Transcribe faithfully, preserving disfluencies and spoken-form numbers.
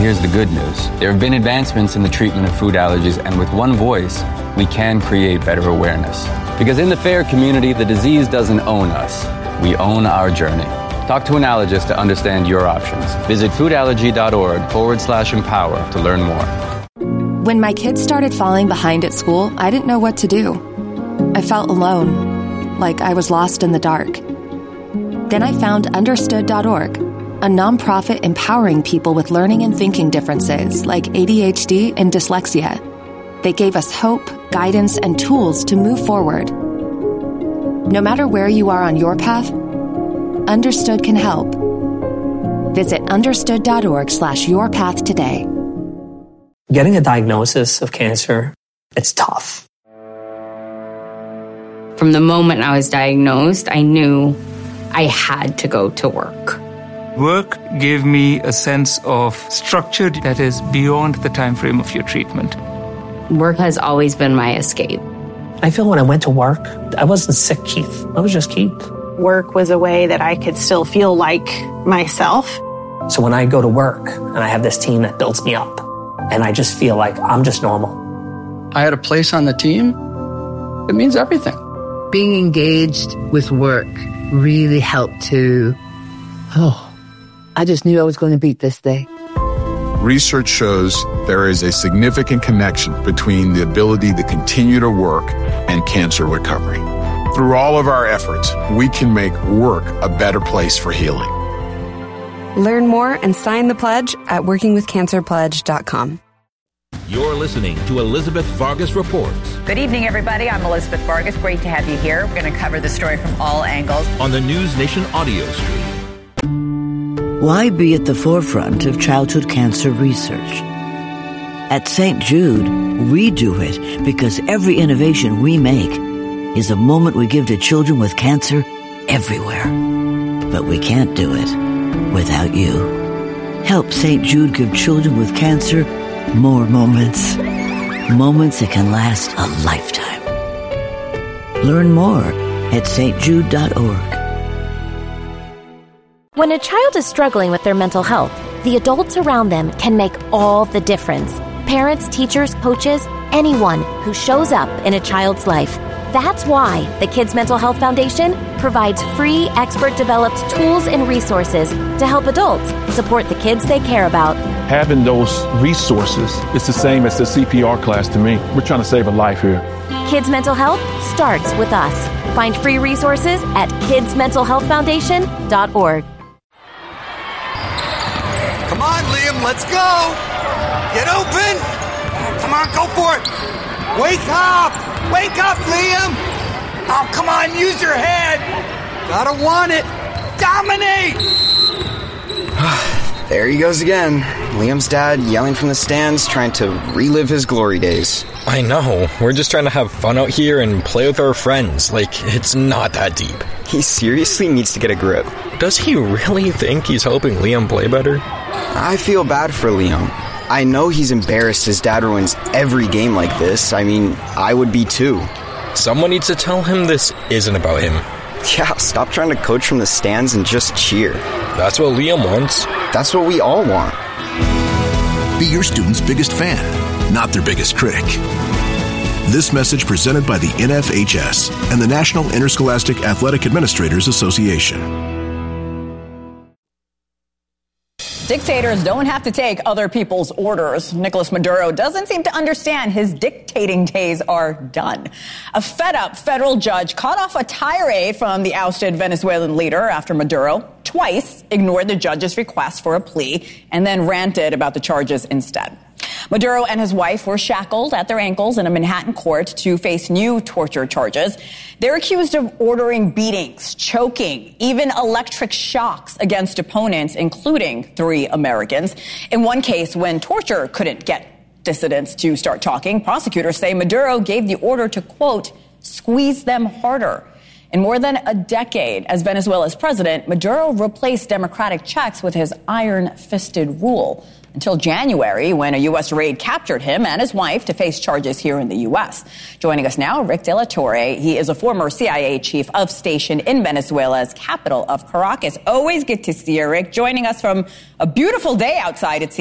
here's the good news. There have been advancements in the treatment of food allergies, and with one voice, we can create better awareness. Because in the FAIR community, the disease doesn't own us. We own our journey. Talk to an allergist to understand your options. Visit foodallergy.org forward slash empower to learn more. When my kids started falling behind at school, I didn't know what to do. I felt alone, like I was lost in the dark. Then I found understood dot org, a nonprofit empowering people with learning and thinking differences like A D H D and dyslexia. They gave us hope, guidance, and tools to move forward. No matter where you are on your path, Understood can help. Visit understood.org slash your path today. Getting a diagnosis of cancer, it's tough. From the moment I was diagnosed, I knew I had to go to work. Work gave me a sense of structure that is beyond the time frame of your treatment. Work has always been my escape. I feel when I went to work, I wasn't sick, Keith. I was just Keith. Work was a way that I could still feel like myself. So when I go to work and I have this team that builds me up, and I just feel like I'm just normal. I had a place on the team. It means everything. Being engaged with work really helped to, oh, I just knew I was going to beat this day. Research shows there is a significant connection between the ability to continue to work and cancer recovery. Through all of our efforts, we can make work a better place for healing. Learn more and sign the pledge at working with cancer pledge dot com. You're listening to Elizabeth Vargas Reports. Good evening, everybody. I'm Elizabeth Vargas. Great to have you here. We're going to cover the story from all angles on the News Nation audio stream. Why be at the forefront of childhood cancer research? At Saint Jude, we do it because every innovation we make is a moment we give to children with cancer everywhere. But we can't do it without you. Help Saint Jude give children with cancer more moments. Moments that can last a lifetime. Learn more at s t jude dot org. When a child is struggling with their mental health, the adults around them can make all the difference. Parents, teachers, coaches, anyone who shows up in a child's life. That's why the Kids Mental Health Foundation provides free, expert-developed tools and resources to help adults support the kids they care about. Having those resources is the same as the C P R class to me. We're trying to save a life here. Kids Mental Health starts with us. Find free resources at kids mental health foundation dot org. Come on, Liam, let's go! Get open! Come on, go for it! Wake up! Wake up, Liam! Oh, come on, use your head! Gotta want it! Dominate! There he goes again. Liam's dad yelling from the stands, trying to relive his glory days. I know. We're just trying to have fun out here and play with our friends. Like, it's not that deep. He seriously needs to get a grip. Does he really think he's helping Liam play better? I feel bad for Liam. I know he's embarrassed his dad ruins every game like this. I mean, I would be too. Someone needs to tell him this isn't about him. Yeah, stop trying to coach from the stands and just cheer. That's what Liam wants. That's what we all want. Be your student's biggest fan, not their biggest critic. This message presented by the N F H S and the National Interscholastic Athletic Administrators Association. Dictators don't have to take other people's orders. Nicolas Maduro doesn't seem to understand his dictating days are done. A fed-up federal judge cut off a tirade from the ousted Venezuelan leader after Maduro twice ignored the judge's request for a plea and then ranted about the charges instead. Maduro and his wife were shackled at their ankles in a Manhattan court to face new torture charges. They're accused of ordering beatings, choking, even electric shocks against opponents, including three Americans. In one case, when torture couldn't get dissidents to start talking, prosecutors say Maduro gave the order to, quote, squeeze them harder. In more than a decade as Venezuela's president, Maduro replaced democratic checks with his iron-fisted rule until January, when a U S raid captured him and his wife to face charges here in the U S. Joining us now, Rick De La Torre. He is a former C I A chief of station in Venezuela's capital of Caracas. Always good to see you, Rick. Joining us from a beautiful day outside, it seems.